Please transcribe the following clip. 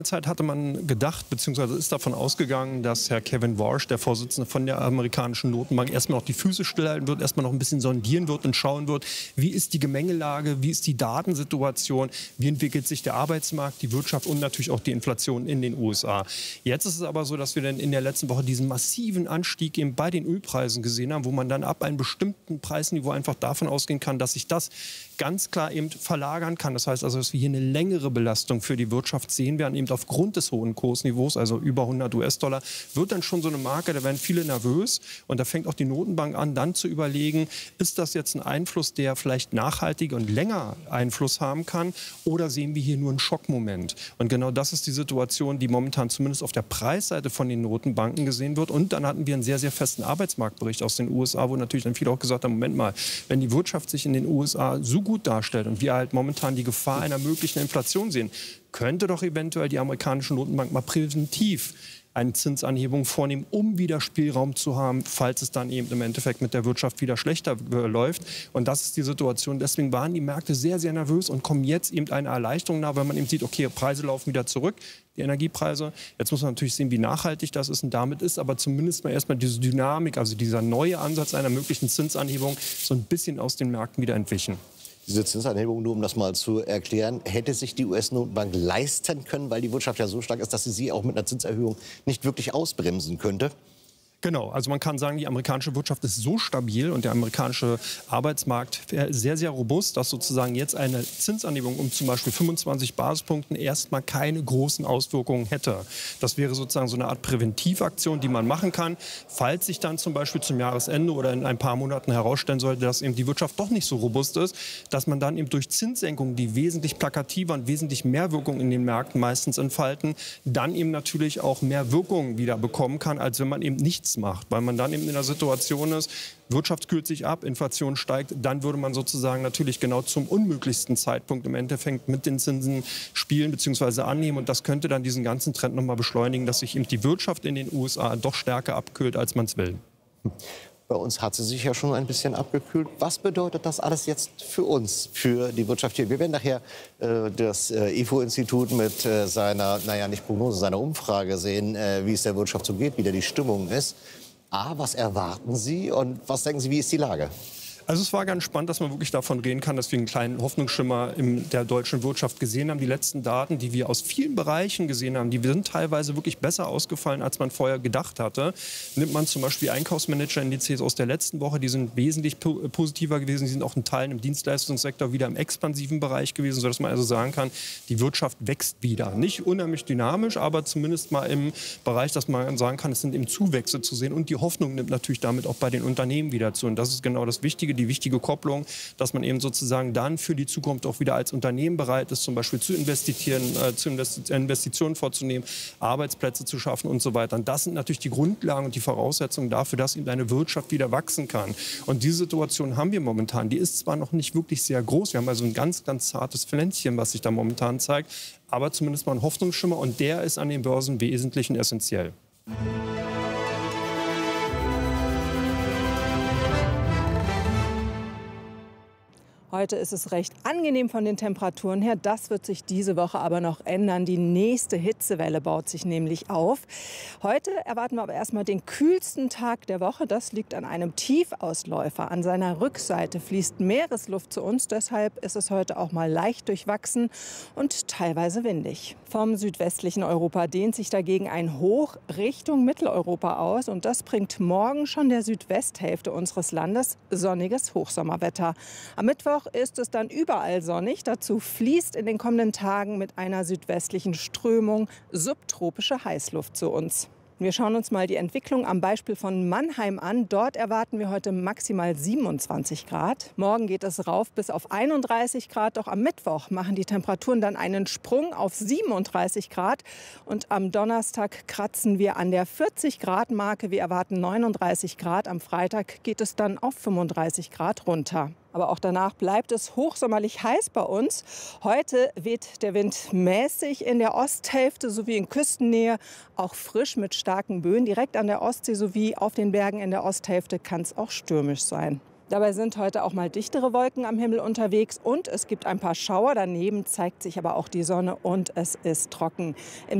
Zeit hatte man gedacht, beziehungsweise ist davon ausgegangen, dass Herr Kevin Warsh, der Vorsitzende von der amerikanischen Notenbank, erstmal noch die Füße stillhalten wird, erstmal noch ein bisschen sondieren wird und schauen wird, wie ist die Gemengelage, wie ist die Datensituation, wie entwickelt sich der Arbeitsmarkt, die Wirtschaft und natürlich auch die Inflation in den USA. Jetzt ist es aber so, dass wir dann in der letzten Woche diesen massiven Anstieg eben bei den Ölpreisen gesehen haben, wo man dann ab einem bestimmten Preisniveau einfach davon ausgehen kann, dass sich das ganz klar eben verlagern kann. Das heißt also, dass wir hier eine längere Belastung für die Wirtschaft sehen werden, eben aufgrund des hohen Kursniveaus, also über 100 US-Dollar, wird dann schon so eine Marke, da werden viele nervös. Und da fängt auch die Notenbank an, dann zu überlegen, ist das jetzt ein Einfluss, der vielleicht nachhaltig und länger Einfluss haben kann, oder sehen wir hier nur einen Schockmoment? Und genau das ist die Situation, die momentan zumindest auf der Preisseite von den Notenbanken gesehen wird. Und dann hatten wir einen sehr, sehr festen Arbeitsmarktbericht aus den USA, wo natürlich dann viele auch gesagt haben, Moment mal, wenn die Wirtschaft sich in den USA so gut darstellt und wir halt momentan die Gefahr einer möglichen Inflation sehen, könnte doch eventuell die amerikanische Notenbank mal präventiv eine Zinsanhebung vornehmen, um wieder Spielraum zu haben, falls es dann eben im Endeffekt mit der Wirtschaft wieder schlechter läuft. Und das ist die Situation. Deswegen waren die Märkte sehr, sehr nervös und kommen jetzt eben einer Erleichterung nach, wenn man eben sieht, okay, Preise laufen wieder zurück, die Energiepreise. Jetzt muss man natürlich sehen, wie nachhaltig das ist. Und damit ist aber zumindest mal erstmal diese Dynamik, also dieser neue Ansatz einer möglichen Zinsanhebung, so ein bisschen aus den Märkten wieder entwichen. Diese Zinsanhebung, nur um das mal zu erklären, hätte sich die US-Notenbank leisten können, weil die Wirtschaft ja so stark ist, dass sie auch mit einer Zinserhöhung nicht wirklich ausbremsen könnte? Genau, also man kann sagen, die amerikanische Wirtschaft ist so stabil und der amerikanische Arbeitsmarkt sehr, sehr robust, dass sozusagen jetzt eine Zinsanhebung um zum Beispiel 25 Basispunkten erstmal keine großen Auswirkungen hätte. Das wäre sozusagen so eine Art Präventivaktion, die man machen kann, falls sich dann zum Beispiel zum Jahresende oder in ein paar Monaten herausstellen sollte, dass eben die Wirtschaft doch nicht so robust ist, dass man dann eben durch Zinssenkungen, die wesentlich plakativer und wesentlich mehr Wirkung in den Märkten meistens entfalten, dann eben natürlich auch mehr Wirkung wieder bekommen kann, als wenn man eben nichts macht, weil man dann eben in der Situation ist, Wirtschaft kühlt sich ab, Inflation steigt, dann würde man sozusagen natürlich genau zum unmöglichsten Zeitpunkt im Endeffekt mit den Zinsen spielen bzw. annehmen und das könnte dann diesen ganzen Trend noch mal beschleunigen, dass sich eben die Wirtschaft in den USA doch stärker abkühlt, als man es will. Bei uns hat sie sich ja schon ein bisschen abgekühlt. Was bedeutet das alles jetzt für uns, für die Wirtschaft hier? Wir werden nachher das IFO-Institut mit seiner, naja, nicht Prognose, seiner Umfrage sehen, wie es der Wirtschaft so geht, wie da die Stimmung ist. Was erwarten Sie und was denken Sie, wie ist die Lage? Also es war ganz spannend, dass man wirklich davon reden kann, dass wir einen kleinen Hoffnungsschimmer in der deutschen Wirtschaft gesehen haben. Die letzten Daten, die wir aus vielen Bereichen gesehen haben, die sind teilweise wirklich besser ausgefallen, als man vorher gedacht hatte. Nimmt man zum Beispiel Einkaufsmanager-Indizes aus der letzten Woche, die sind wesentlich positiver gewesen. Die sind auch in Teilen im Dienstleistungssektor wieder im expansiven Bereich gewesen, sodass man also sagen kann, die Wirtschaft wächst wieder. Nicht unheimlich dynamisch, aber zumindest mal im Bereich, dass man sagen kann, es sind eben Zuwächse zu sehen. Und die Hoffnung nimmt natürlich damit auch bei den Unternehmen wieder zu. Und das ist genau das Wichtige, die wichtige Kopplung, dass man eben sozusagen dann für die Zukunft auch wieder als Unternehmen bereit ist, zum Beispiel zu investieren, Investitionen vorzunehmen, Arbeitsplätze zu schaffen und so weiter. Und das sind natürlich die Grundlagen und die Voraussetzungen dafür, dass eben eine Wirtschaft wieder wachsen kann. Und diese Situation haben wir momentan. Die ist zwar noch nicht wirklich sehr groß. Wir haben also ein ganz, ganz zartes Pflänzchen, was sich da momentan zeigt, aber zumindest mal ein Hoffnungsschimmer und der ist an den Börsen im Wesentlichen essentiell. Heute ist es recht angenehm von den Temperaturen her. Das wird sich diese Woche aber noch ändern. Die nächste Hitzewelle baut sich nämlich auf. Heute erwarten wir aber erstmal den kühlsten Tag der Woche. Das liegt an einem Tiefausläufer. An seiner Rückseite fließt Meeresluft zu uns. Deshalb ist es heute auch mal leicht durchwachsen und teilweise windig. Vom südwestlichen Europa dehnt sich dagegen ein Hoch Richtung Mitteleuropa aus. Und das bringt morgen schon der Südwesthälfte unseres Landes sonniges Hochsommerwetter. Am Mittwoch ist es dann überall sonnig. Dazu fließt in den kommenden Tagen mit einer südwestlichen Strömung subtropische Heißluft zu uns. Wir schauen uns mal die Entwicklung am Beispiel von Mannheim an. Dort erwarten wir heute maximal 27 Grad. Morgen geht es rauf bis auf 31 Grad. Doch am Mittwoch machen die Temperaturen dann einen Sprung auf 37 Grad. Und am Donnerstag kratzen wir an der 40-Grad-Marke. Wir erwarten 39 Grad. Am Freitag geht es dann auf 35 Grad runter. Aber auch danach bleibt es hochsommerlich heiß bei uns. Heute weht der Wind mäßig in der Osthälfte sowie in Küstennähe, auch frisch mit starken Böen. Direkt an der Ostsee sowie auf den Bergen in der Osthälfte kann es auch stürmisch sein. Dabei sind heute auch mal dichtere Wolken am Himmel unterwegs und es gibt ein paar Schauer. Daneben zeigt sich aber auch die Sonne und es ist trocken. Im